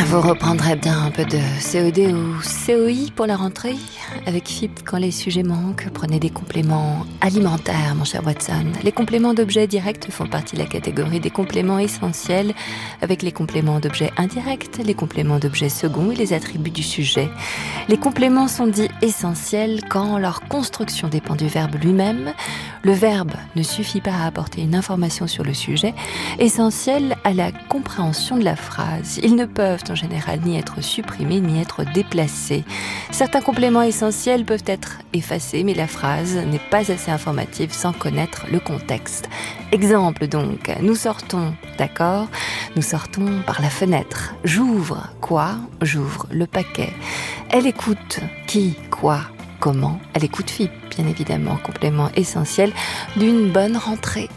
Vous reprendrez bien un peu de COD ou COI pour la rentrée. Avec FIP, quand les sujets manquent, prenez des compléments alimentaires, mon cher Watson. Les compléments d'objets directs font partie de la catégorie des compléments essentiels, avec les compléments d'objets indirects, les compléments d'objets seconds et les attributs du sujet. Les compléments sont dits essentiels quand leur construction dépend du verbe lui-même. Le verbe ne suffit pas à apporter une information sur le sujet, essentiel à la compréhension de la phrase. Ils ne peuvent en général ni être supprimés ni être déplacés. Certains compléments essentiels peuvent être effacés, mais la phrase n'est pas assez informative sans connaître le contexte. Exemple donc, nous sortons, d'accord ? Nous sortons par la fenêtre. J'ouvre, quoi ? J'ouvre le paquet. Elle écoute, qui ? Quoi ? Comment ? Elle écoute FIP, bien évidemment, complément essentiel d'une bonne rentrée.